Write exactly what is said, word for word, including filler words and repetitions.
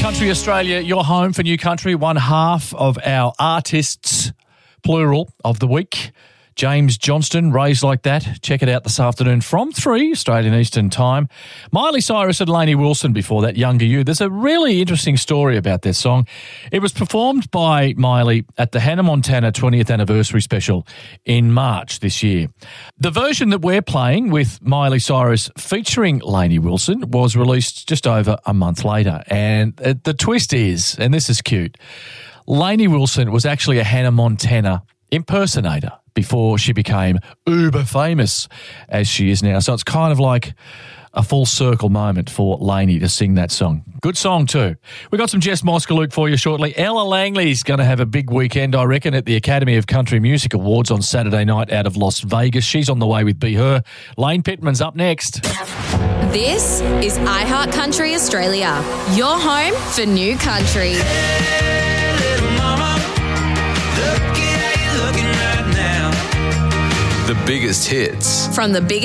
Country Australia, your home for New Country, one half of our artists, plural, of the week. James Johnston, Raised Like That. Check it out this afternoon from three, Australian Eastern Time. Miley Cyrus and Lainey Wilson before that, Younger You. There's a really interesting story about that song. It was performed by Miley at the Hannah Montana twentieth anniversary special in March this year. The version that we're playing with Miley Cyrus featuring Lainey Wilson was released just over a month later. And the twist is, and this is cute, Lainey Wilson was actually a Hannah Montana impersonator before she became uber famous as she is now. So it's kind of like a full circle moment for Lainey to sing that song. Good song too. We've got some Jess Moskalouk for you shortly. Ella Langley's going to have a big weekend, I reckon, at the Academy of Country Music Awards on Saturday night out of Las Vegas. She's on the way with Be Her. Lane Pittman's up next. This is iHeart Country Australia, your home for new country. The biggest hits. From the biggest